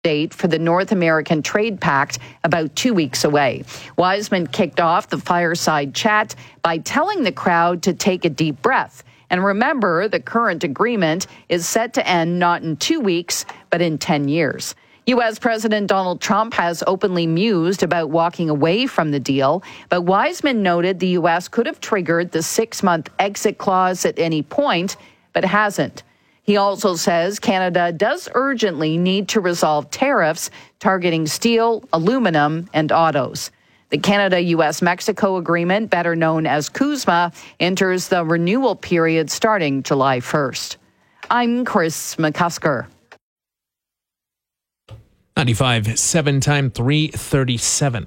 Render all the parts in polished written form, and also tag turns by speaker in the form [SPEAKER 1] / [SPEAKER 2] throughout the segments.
[SPEAKER 1] date for the North American Trade Pact about 2 weeks away. Wiseman kicked off the fireside chat by telling the crowd to take a deep breath. And remember, the current agreement is set to end not in 2 weeks, but in 10 years. U.S. President Donald Trump has openly mused about walking away from the deal, but Wiseman noted the U.S. could have triggered the 6-month exit clause at any point, but hasn't. He also says Canada does urgently need to resolve tariffs targeting steel, aluminum, and autos. The Canada-U.S.-Mexico agreement, better known as CUSMA, enters the renewal period starting July 1st. I'm Chris McCusker.
[SPEAKER 2] 95.7 time 3:37.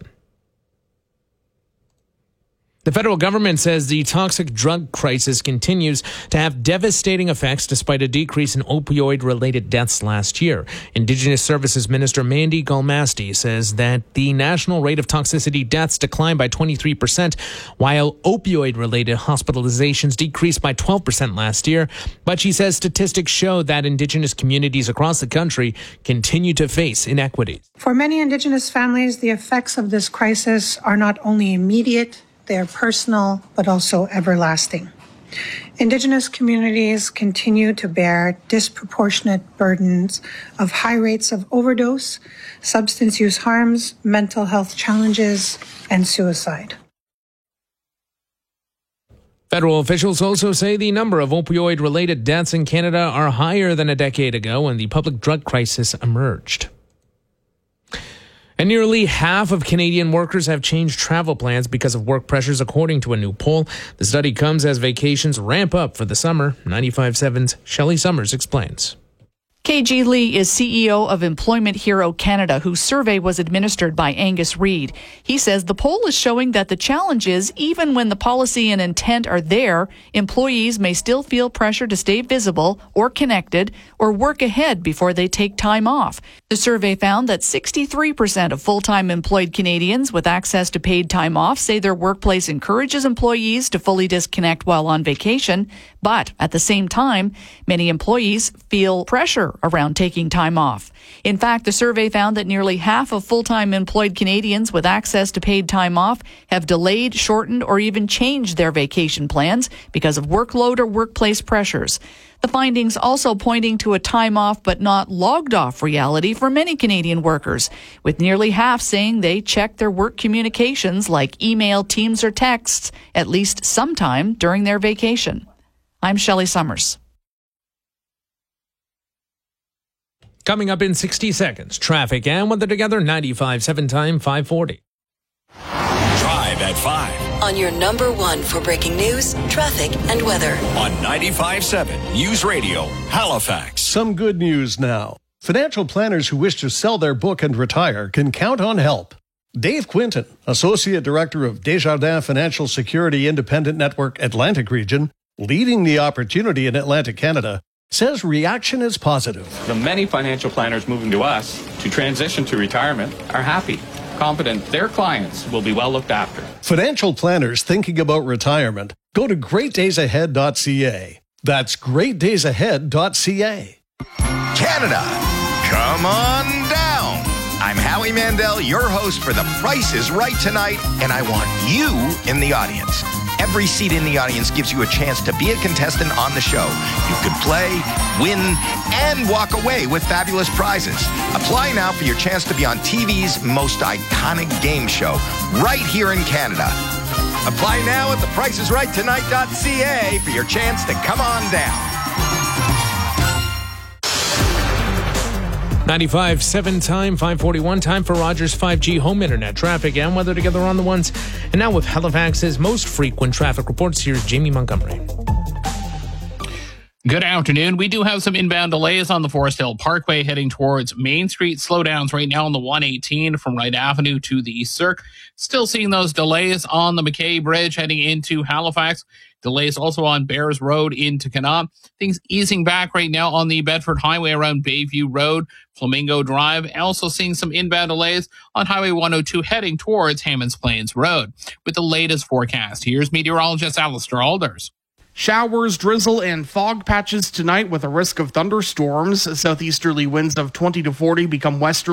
[SPEAKER 2] The federal government says the toxic drug crisis continues to have devastating effects despite a decrease in opioid-related deaths last year. Indigenous Services Minister Mandy Galmasti says that the national rate of toxicity deaths declined by 23%, while opioid-related hospitalizations decreased by 12% last year. But she says statistics show that Indigenous communities across the country continue to face inequities.
[SPEAKER 3] For many Indigenous families, the effects of this crisis are not only immediate, they are personal, but also everlasting. Indigenous communities continue to bear disproportionate burdens of high rates of overdose, substance use harms, mental health challenges, and suicide.
[SPEAKER 2] Federal officials also say the number of opioid-related deaths in Canada are higher than a decade ago when the public drug crisis emerged. And nearly half of Canadian workers have changed travel plans because of work pressures, according to a new poll. The study comes as vacations ramp up for the summer. 95.7's Shelley Summers explains.
[SPEAKER 4] KG Lee is CEO of Employment Hero Canada, whose survey was administered by Angus Reid. He says the poll is showing that the challenge is, even when the policy and intent are there, employees may still feel pressure to stay visible or connected or work ahead before they take time off. The survey found that 63% of full-time employed Canadians with access to paid time off say their workplace encourages employees to fully disconnect while on vacation, but at the same time, many employees feel pressure around taking time off. In fact, the survey found that nearly half of full-time employed Canadians with access to paid time off have delayed, shortened, or even changed their vacation plans because of workload or workplace pressures. The findings also pointing to a time off but not logged off reality for many Canadian workers, with nearly half saying they check their work communications like email, Teams, or texts at least sometime during their vacation. I'm Shelley Summers.
[SPEAKER 2] Coming up in 60 seconds, traffic and weather together, 95.7 time, 5:40.
[SPEAKER 5] Drive at 5.
[SPEAKER 6] On your number one for breaking news, traffic, and weather.
[SPEAKER 5] On 95.7 News Radio, Halifax.
[SPEAKER 7] Some good news now. Financial planners who wish to sell their book and retire can count on help. Dave Quinton, Associate Director of Desjardins Financial Security Independent Network Atlantic Region, leading the opportunity in Atlantic Canada, says reaction is positive.
[SPEAKER 8] The many financial planners moving to us to transition to retirement are happy, confident their clients will be well looked after.
[SPEAKER 7] Financial planners thinking about retirement, go to greatdaysahead.ca. That's greatdaysahead.ca.
[SPEAKER 9] Canada, come on down. I'm Howie Mandel, your host for The Price is Right tonight, and I want you in the audience. Every seat in the audience gives you a chance to be a contestant on the show. You could play, win, and walk away with fabulous prizes. Apply now for your chance to be on TV's most iconic game show, right here in Canada. Apply now at thepriceisrighttonight.ca for your chance to come on down.
[SPEAKER 2] 95.7 time, 5:41 time for Rogers 5G home internet. Traffic and weather together on the ones. And now with Halifax's most frequent traffic reports, here's Jamie Montgomery.
[SPEAKER 10] Good afternoon. We do have some inbound delays on the Forest Hill Parkway heading towards Main Street. Slowdowns right now on the 118 from Wright Avenue to the East Cirque. Still seeing those delays on the McKay Bridge heading into Halifax. Delays also on Bears Road into Kanab. Things easing back right now on the Bedford Highway around Bayview Road, Flamingo Drive. Also seeing some inbound delays on Highway 102 heading towards Hammonds Plains Road. With the latest forecast, here's meteorologist Alistair Alders.
[SPEAKER 11] Showers, drizzle, and fog patches tonight with a risk of thunderstorms. Southeasterly winds of 20 to 40 become westerly